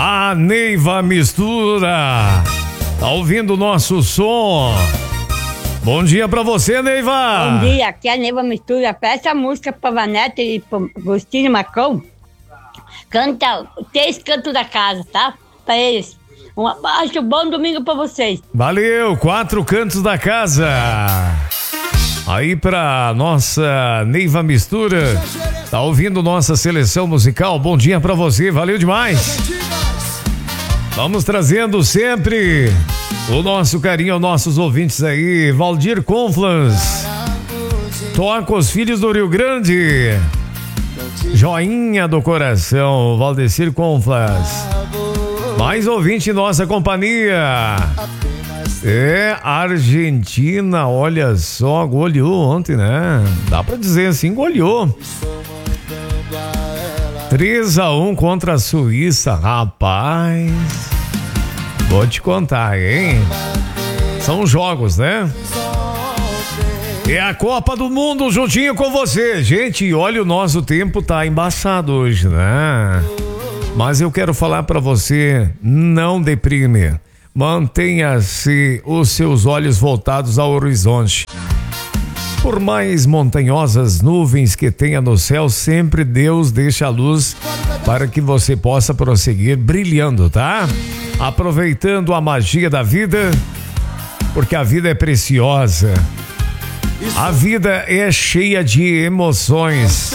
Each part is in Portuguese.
A Neiva Mistura. Tá ouvindo o nosso som? Bom dia pra você, Neiva. Bom dia, aqui é a Neiva Mistura. Peça a música pra Vanessa e pro Agostinho Macron. Canta 3 cantos da casa, tá? Pra eles. Um abraço, bom domingo pra vocês. Valeu, 4 cantos da casa. Aí pra nossa Neiva Mistura. Tá ouvindo nossa seleção musical? Bom dia pra você, valeu demais. Vamos trazendo sempre o nosso carinho aos nossos ouvintes aí. Valdir Conflans, toca os filhos do Rio Grande. Joinha do coração, Valdecir Conflans. Mais ouvinte em nossa companhia. É, Argentina, olha só, goleou ontem, né? Dá pra dizer assim, goleou. 3-1 contra a Suíça, rapaz. Vou te contar, hein? São jogos, né? É a Copa do Mundo juntinho com você. Gente, olha, o nosso tempo tá embaçado hoje, né? Mas eu quero falar pra você, não deprime. Mantenha-se os seus olhos voltados ao horizonte. Por mais montanhosas nuvens que tenha no céu, sempre Deus deixa a luz para que você possa prosseguir brilhando, tá? Aproveitando a magia da vida, porque a vida é preciosa. A vida é cheia de emoções.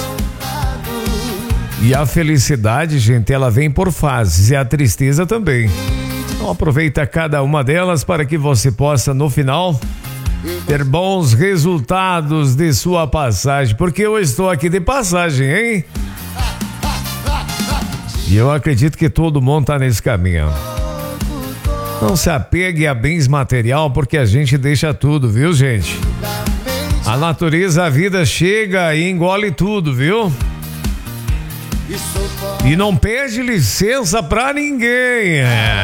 E a felicidade, gente, ela vem por fases, e a tristeza também. Então aproveita cada uma delas para que você possa, no final, ter bons resultados de sua passagem, porque eu estou aqui de passagem, hein? E eu acredito que todo mundo tá nesse caminho. Não se apegue a bens material, porque a gente deixa tudo, viu, gente? A natureza, a vida chega e engole tudo, viu? E não pede licença pra ninguém,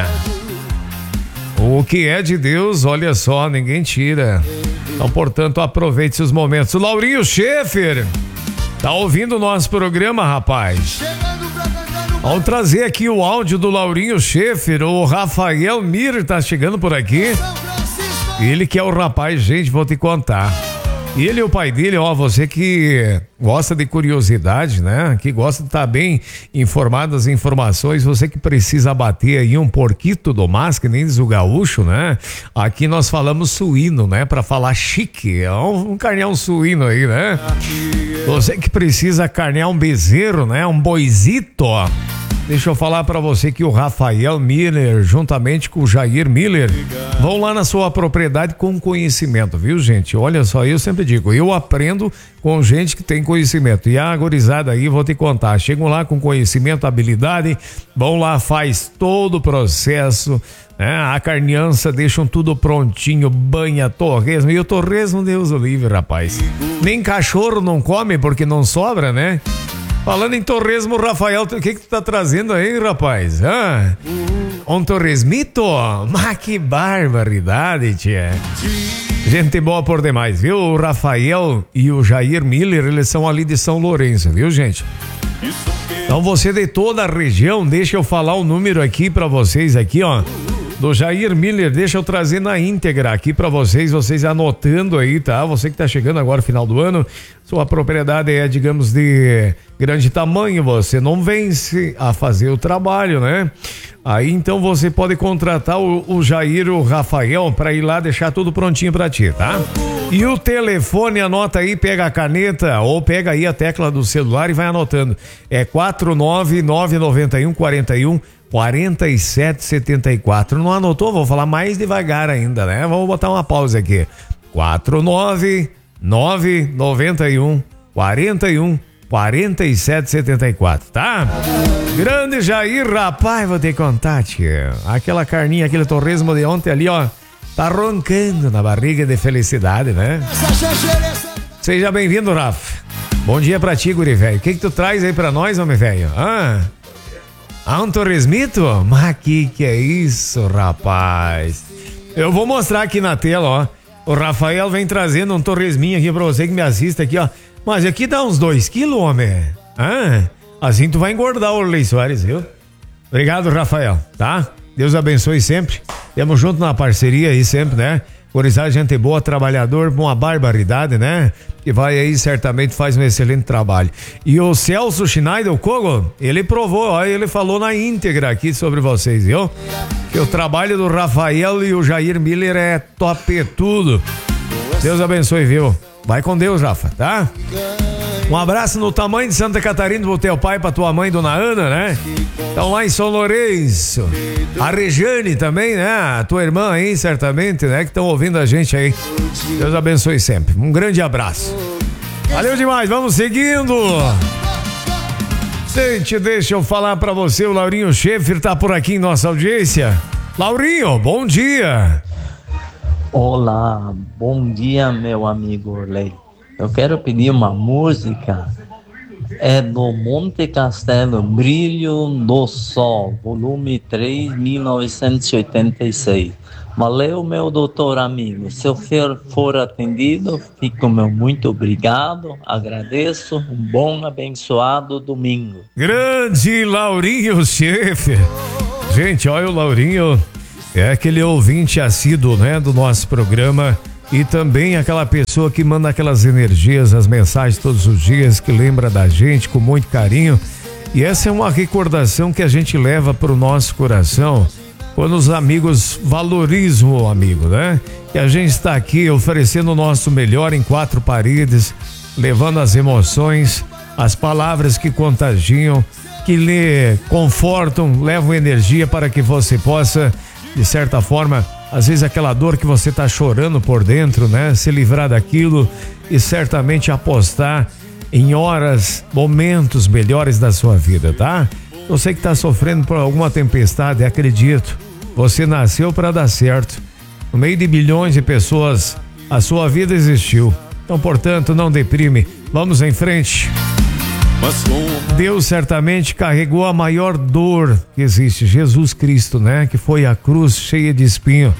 O que é de Deus, olha só, ninguém tira. Então, portanto, aproveite os momentos. O Laurinho Schaeffer tá ouvindo o nosso programa, rapaz. Vamos trazer aqui o áudio do Laurinho Schaeffer. O Rafael Mir tá chegando por aqui. Ele que é o rapaz, gente, vou te contar. Ele e o pai dele, ó, você que gosta de curiosidade, né? Que gosta de estar bem informado das informações, você que precisa abater aí um porquito do mas, que nem diz o gaúcho, né? Aqui nós falamos suíno, né? Pra falar chique, é um carnear suíno aí, né? Você que precisa carnear um bezerro, né? Um boizito, ó. Deixa eu falar pra você que o Rafael Miller, juntamente com o Jair Miller, vão lá na sua propriedade com conhecimento, viu, gente? Olha só, eu sempre digo, eu aprendo com gente que tem conhecimento. E a gurizada aí, vou te contar, chegam lá com conhecimento, habilidade, vão lá, faz todo o processo, né? A carneança, deixam tudo prontinho, banha, torresmo. E o torresmo, Deus o livre, rapaz. Nem cachorro não come porque não sobra, né? Falando em torresmo, Rafael, o que tu tá trazendo aí, rapaz? Um torresmito? Mas que barbaridade, tia. Gente boa por demais, viu? O Rafael e o Jair Miller, eles são ali de São Lourenço, viu, gente? Então você de toda a região, deixa eu falar o número aqui pra vocês aqui, ó. Do Jair Miller, deixa eu trazer na íntegra aqui pra vocês anotando aí, tá? Você que tá chegando agora no final do ano, sua propriedade é, digamos, de grande tamanho, você não vence a fazer o trabalho, né? Aí então você pode contratar o Jair, o Rafael, pra ir lá deixar tudo prontinho pra ti, tá? E o telefone, anota aí, pega a caneta ou pega aí a tecla do celular e vai anotando. É 499914774. Não anotou? Vou falar mais devagar ainda, né? Vamos botar uma pausa aqui. 499914774, tá? Grande Jair, rapaz, vou te contar, tia. Aquela carninha, aquele torresmo de ontem ali, ó, tá roncando na barriga de felicidade, né? Seja bem-vindo, Rafa. Bom dia pra ti, guri velho. O que tu traz aí pra nós, homem velho? Um torresmito? Mas que é isso, rapaz? Eu vou mostrar aqui na tela, ó. O Rafael vem trazendo um torresminho aqui pra você que me assiste aqui, ó. Mas aqui dá uns 2 quilos, homem. Assim tu vai engordar, o Orley Soares, viu? Obrigado, Rafael, tá? Deus abençoe sempre. Tamo junto na parceria aí sempre, né? Gurizada, gente boa, trabalhador, uma barbaridade, né? Que vai aí, certamente faz um excelente trabalho. E o Celso Schneider, o Kogo, ele provou, ó, ele falou na íntegra aqui sobre vocês, viu? Que o trabalho do Rafael e o Jair Miller é top tudo. Deus abençoe, viu? Vai com Deus, Rafa, tá? Um abraço no tamanho de Santa Catarina pro teu pai, pra tua mãe, Dona Ana, né? Estão lá em São Lourenço. A Rejane também, né? A tua irmã aí, certamente, né? Que estão ouvindo a gente aí. Deus abençoe sempre. Um grande abraço. Valeu demais, vamos seguindo. Gente, deixa eu falar pra você, o Laurinho Schaeffer tá por aqui em nossa audiência. Laurinho, bom dia. Olá, bom dia, meu amigo Orley. Eu quero pedir uma música, é do Monte Castelo, Brilho do Sol, volume 3, 1986. Valeu, meu doutor amigo. Se eu for atendido, fico meu muito obrigado, agradeço, um bom, abençoado domingo. Grande Laurinho Schaeffer. Gente, olha, o Laurinho é aquele ouvinte assíduo, né, do nosso programa. E também aquela pessoa que manda aquelas energias, as mensagens todos os dias, que lembra da gente com muito carinho. E essa é uma recordação que a gente leva para o nosso coração quando os amigos valorizam o amigo, né? E a gente está aqui oferecendo o nosso melhor em quatro paredes, levando as emoções, as palavras que contagiam, que lhe confortam, levam energia para que você possa, de certa forma, às vezes aquela dor que você tá chorando por dentro, né? Se livrar daquilo e certamente apostar em horas, momentos melhores da sua vida, tá? Você que tá sofrendo por alguma tempestade, acredito, você nasceu para dar certo. No meio de bilhões de pessoas, a sua vida existiu. Então, portanto, não deprime. Vamos em frente. Deus certamente carregou a maior dor que existe, Jesus Cristo, né? Que foi a cruz cheia de espinho.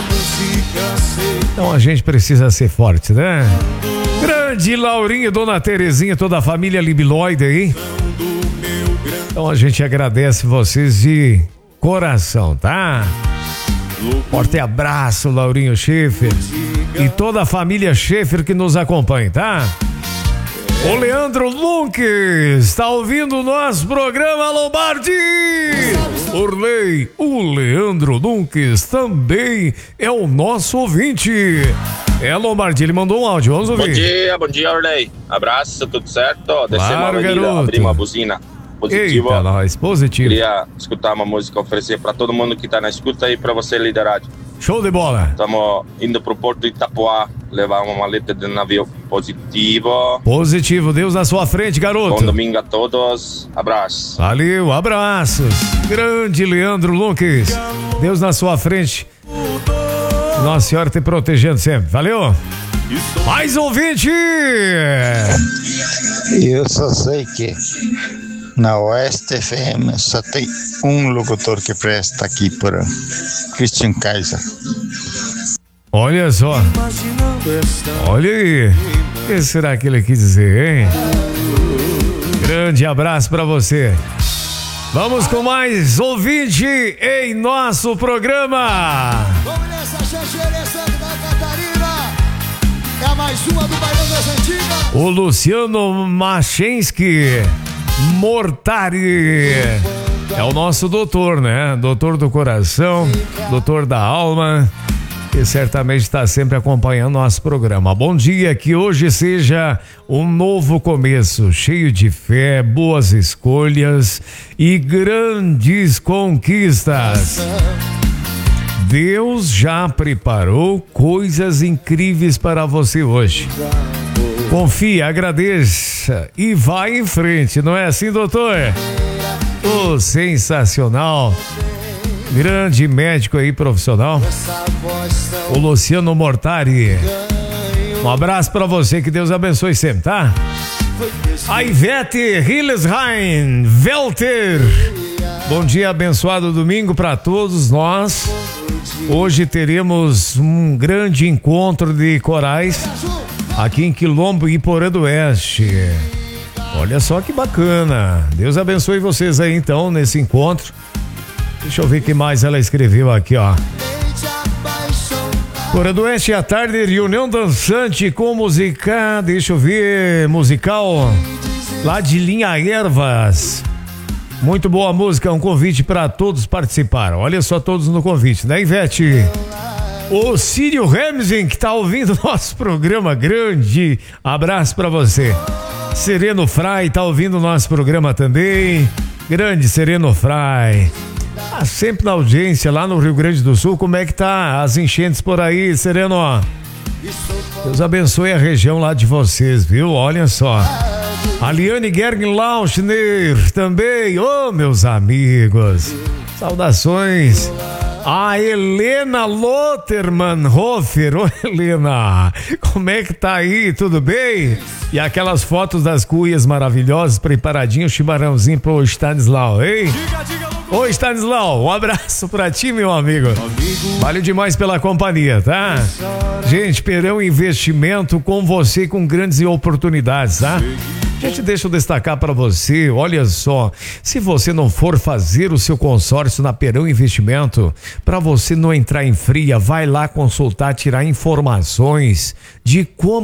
Então a gente precisa ser forte, né? Grande Laurinha, Dona Terezinha, toda a família Libiloide aí. Então a gente agradece vocês de coração, tá? Forte abraço, Laurinho Schaeffer e toda a família Schaeffer que nos acompanha, tá? O Leandro Lunques está ouvindo o nosso programa, Lombardi. Orley, o Leandro Lunques também é o nosso ouvinte. É, Lombardi, ele mandou um áudio, vamos ouvir. Bom dia, Orley. Abraço, tudo certo? Descemos Claro, a avenida, garoto. abrimos a buzina. Positivo. Eita, nós, positivo. Queria escutar uma música, oferecer para todo mundo que tá na escuta e para você, liderado. Show de bola. Estamos indo pro Porto de Itapuá, levar uma maleta de navio positivo. Positivo, Deus na sua frente, garoto. Bom domingo a todos. Abraço. Valeu, abraços. Grande Leandro Lunques. Deus na sua frente. Nossa Senhora te protegendo sempre. Valeu. Mais ouvinte. Eu só sei que na Oeste FM só tem um locutor que presta aqui por Christian Kaiser. Olha só. Olha aí. O que será que ele quis dizer, hein? Grande abraço pra você. Vamos com mais ouvinte em nosso programa. Vamos nessa, Xanxerê, Santa Catarina. É mais uma do Bailão das Antigas. O Luciano Machensky Mortari é o nosso doutor, né? Doutor do coração, doutor da alma, que certamente está sempre acompanhando nosso programa. Bom dia, que hoje seja um novo começo, cheio de fé, boas escolhas e grandes conquistas. Deus já preparou coisas incríveis para você hoje. Confie, agradeça e vá em frente, não é assim, doutor? Oh, sensacional. Grande médico aí, profissional. O Luciano Mortari. Um abraço pra você, que Deus abençoe sempre, tá? A Ivete Hillesheim Welter. Bom dia, abençoado domingo pra todos nós. Hoje teremos um grande encontro de corais aqui em Quilombo e Porã do Oeste. Olha só que bacana. Deus abençoe vocês aí então nesse encontro. Deixa eu ver o que mais ela escreveu aqui, ó. Cora do Oeste à tarde, reunião dançante com música, deixa eu ver, musical lá de Linha Ervas. Muito boa música, um convite para todos participar. Olha só, todos no convite, né, Ivete? O Círio Remsen, que tá ouvindo nosso programa, grande abraço para você. Sereno Fry tá ouvindo nosso programa também. Grande Sereno Fry. Sempre na audiência lá no Rio Grande do Sul. Como é que tá as enchentes por aí, Sereno? Deus abençoe a região lá de vocês, viu? Olha só. A Liane Gergen Lauschner também. Ô, meus amigos. Saudações. A Helena Lotterman Hofer. Ô, Helena, como é que tá aí? Tudo bem? E aquelas fotos das cuias maravilhosas, preparadinho, chimarrãozinho pro Stanislau, hein? Ô, Stanislau, um abraço pra ti, meu amigo. Valeu demais pela companhia, tá? Gente, Perão Investimento com você, com grandes oportunidades, tá? Gente, deixa eu destacar para você, olha só, se você não for fazer o seu consórcio na Perão Investimento, para você não entrar em fria, vai lá consultar, tirar informações de como